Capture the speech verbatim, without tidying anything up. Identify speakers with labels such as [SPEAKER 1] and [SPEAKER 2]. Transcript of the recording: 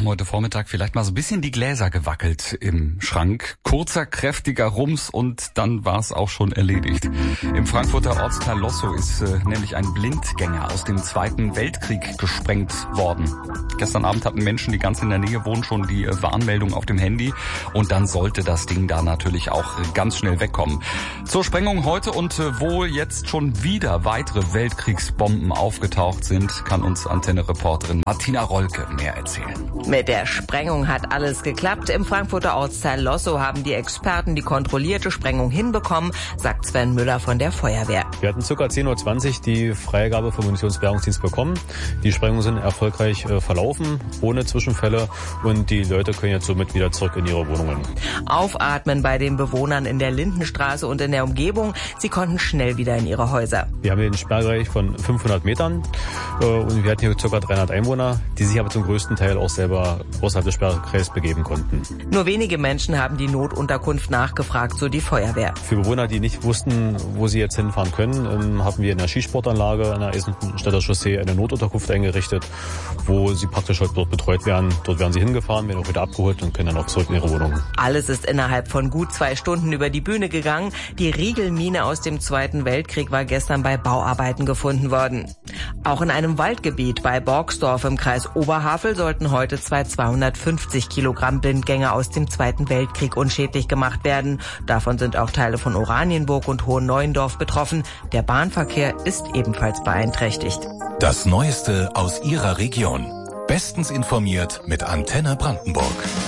[SPEAKER 1] haben heute Vormittag vielleicht mal so ein bisschen die Gläser gewackelt im Schrank. Kurzer, kräftiger Rums und dann war es auch schon erledigt. Im Frankfurter Ortsteil Lossow ist äh, nämlich ein Blindgänger aus dem Zweiten Weltkrieg gesprengt worden. Gestern Abend hatten Menschen, die ganz in der Nähe wohnen, schon die äh, Warnmeldung auf dem Handy. Und dann sollte das Ding da natürlich auch äh, ganz schnell wegkommen. Zur Sprengung heute und äh, wo jetzt schon wieder weitere Weltkriegsbomben aufgetaucht sind, kann uns Antenne-Reporterin Martina Rolke mehr erzählen.
[SPEAKER 2] Mit der Sprengung hat alles geklappt. Im Frankfurter Ortsteil Lossow haben die Experten die kontrollierte Sprengung hinbekommen, sagt Sven Müller von der Feuerwehr.
[SPEAKER 3] Wir hatten ca. zehn Uhr zwanzig die Freigabe vom Munitionsbergungsdienst bekommen. Die Sprengungen sind erfolgreich äh, verlaufen, ohne Zwischenfälle und die Leute können jetzt somit wieder zurück in ihre Wohnungen.
[SPEAKER 2] Aufatmen bei den Bewohnern in der Lindenstraße und in der Umgebung. Sie konnten schnell wieder in ihre Häuser.
[SPEAKER 3] Wir haben hier einen Sperrbereich von fünfhundert Metern äh, und wir hatten hier ca. dreihundert Einwohner, die sich aber zum größten Teil auch selber außerhalb des Sperrkreises begeben konnten.
[SPEAKER 2] Nur wenige Menschen haben die Notunterkunft nachgefragt, so die Feuerwehr.
[SPEAKER 3] Für Bewohner, die nicht wussten, wo sie jetzt hinfahren können, ähm, haben wir in der Skisportanlage an der Eisenstädter Chaussee eine Notunterkunft eingerichtet, wo sie praktisch heute dort betreut werden. Dort werden sie hingefahren, werden auch wieder abgeholt und können dann auch zurück in ihre Wohnung.
[SPEAKER 2] Alles ist innerhalb von gut zwei Stunden über die Bühne gegangen. Die Riegelmine aus dem Zweiten Weltkrieg war gestern bei Bauarbeiten gefunden worden. Auch in einem Waldgebiet bei Borgsdorf im Kreis Oberhavel sollten heute zwei zweihundertfünfzig Kilogramm Blindgänger aus dem Zweiten Weltkrieg unschädlich gemacht werden. Davon sind auch Teile von Oranienburg und Hohenneuendorf betroffen. Der Bahnverkehr ist ebenfalls beeinträchtigt.
[SPEAKER 4] Das Neueste aus Ihrer Region. Bestens informiert mit Antenne Brandenburg.